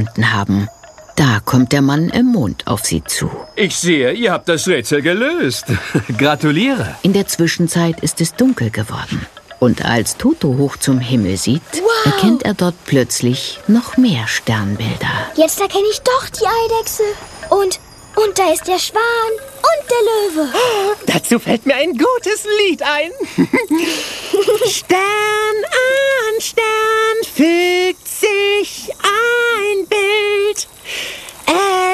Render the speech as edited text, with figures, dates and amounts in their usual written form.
gefunden haben. Da kommt der Mann im Mond auf sie zu. Ich sehe, ihr habt das Rätsel gelöst. Gratuliere. In der Zwischenzeit ist es dunkel geworden. Und als Toto hoch zum Himmel sieht, erkennt er dort plötzlich noch mehr Sternbilder. Jetzt erkenne ich doch die Eidechse. Und da ist der Schwan und der Löwe. Dazu fällt mir ein gutes Lied ein. Sternchen